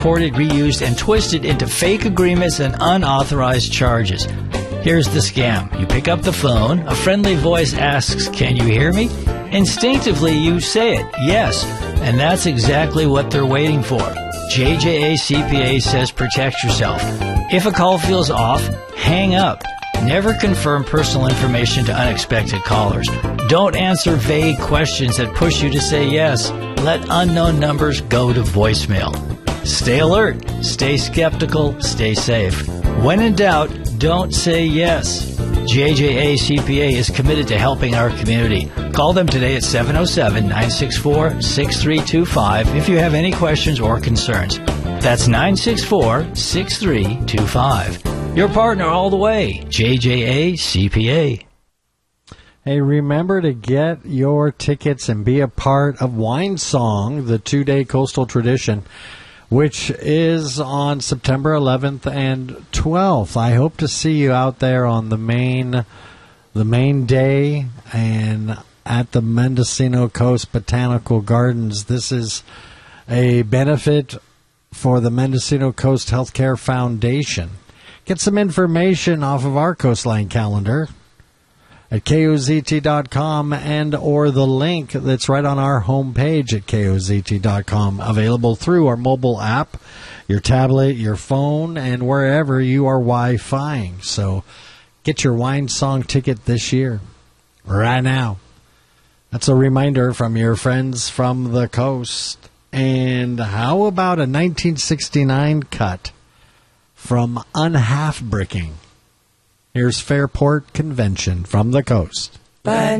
reported, reused, and twisted into fake agreements and unauthorized charges. Here's the scam. You pick up the phone, a friendly voice asks, "Can you hear me?" Instinctively, you say it, "Yes," and that's exactly what they're waiting for. JJA CPA says protect yourself. If a call feels off, hang up. Never confirm personal information to unexpected callers. Don't answer vague questions that push you to say yes. Let unknown numbers go to voicemail. Stay alert, stay skeptical, stay safe. When in doubt, don't say yes. JJA CPA is committed to helping our community. Call them today at 707-964-6325 if you have any questions or concerns. That's 964-6325. Your partner all the way, JJA CPA. Hey, remember to get your tickets and be a part of Wine Song, the 2-day coastal tradition, which is on September 11th and 12th. I hope to see you out there on the main day and at the Mendocino Coast Botanical Gardens. This is a benefit for the Mendocino Coast Healthcare Foundation. Get some information off of our Coastline calendar at KOZT.com and or the link that's right on our homepage at KOZT.com, available through our mobile app, your tablet, your phone, and wherever you are Wi-Fiing. So get your Wine Song ticket this year, right now. That's a reminder from your friends from the coast. And how about a 1969 cut from Unhalf Bricking? Here's Fairport Convention from the coast. By